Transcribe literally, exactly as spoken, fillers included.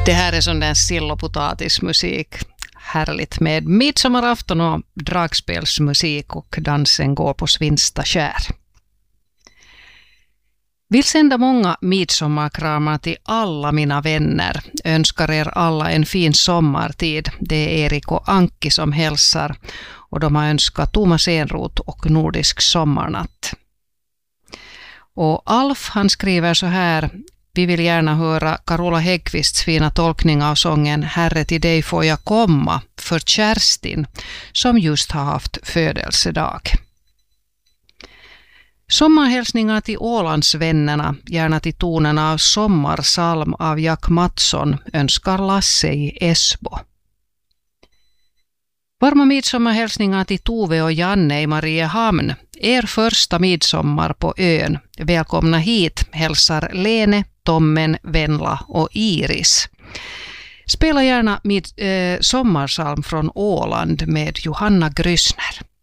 Det här är sån där sill- och potatismusik. Härligt med midsommarafton och dragspelsmusik, och dansen går på svinsta skär. Vill sända många midsommarkramar till alla mina vänner. Önskar er alla en fin sommartid. Det är Erik och Anki som hälsar, och de har önskat Thomas Enroth och Nordisk sommarnatt. Och Alf, han skriver så här: vi vill gärna höra Carola Häggkvists fina tolkning av sången Herre till dig får jag komma för Kerstin, som just har haft födelsedag. Sommarhälsningar till Ålandsvännerna, gärna till tonerna av Sommarsalm av Jack Mattsson, önskar Lasse i Esbo. Varma midsommarhälsningar till Tove och Janne i Mariehamn. Er första midsommar på ön. Välkomna hit, hälsar Lene, Tommen, Venla och Iris. Spela gärna med, eh, sommarsalm från Åland med Johanna Grysner.